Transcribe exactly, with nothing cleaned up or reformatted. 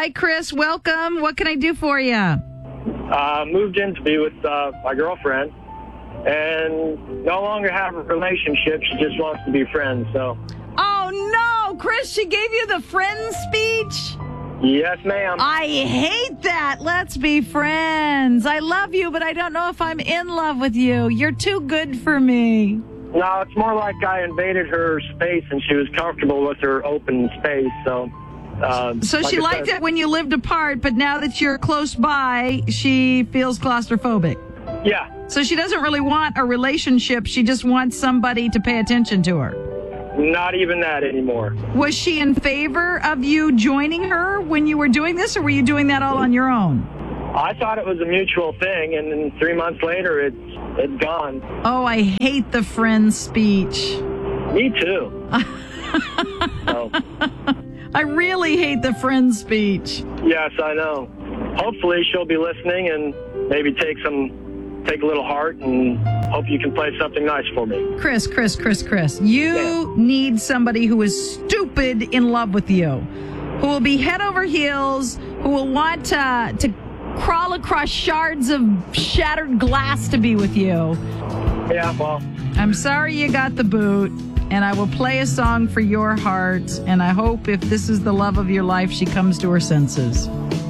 Hi, Chris. Welcome. What can I do for you? Uh, moved in to be with uh, my girlfriend, and no longer have a relationship. She just wants to be friends. So. Oh no, Chris! She gave you the friend speech. Yes, ma'am. I hate that. Let's be friends. I love you, but I don't know if I'm in love with you. You're too good for me. No, it's more like I invaded her space, and she was comfortable with her open space. So. Uh, So like she I liked said, it when you lived apart, but now that you're close by, she feels claustrophobic. Yeah. So she doesn't really want a relationship. She just wants somebody to pay attention to her. Not even that anymore. Was she in favor of you joining her when you were doing this, or were you doing that all on your own? I thought it was a mutual thing, and then three months later, it's it's gone. Oh, I hate the friend speech. Me too. So, I really hate the friend speech. yes, I know. Hopefully, she'll be listening and maybe take some, take a little heart, and hope you can play something nice for me. Chris, Chris, Chris, Chris, you Yeah. need somebody who is stupid in love with you, who will be head over heels, who will want to, to crawl across shards of shattered glass to be with you. Yeah, well, I'm sorry you got the boot, and I will play a song for your heart, and I hope if this is the love of your life, she comes to her senses.